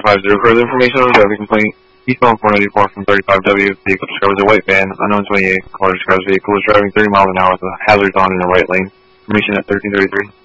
450. Further information on the driving complaint. Eastbound 494 from 35W. Vehicle discovers a white van, unknown 28. Caller describes vehicle is driving 30 miles an hour with a hazards on in the right lane. Information at 1333.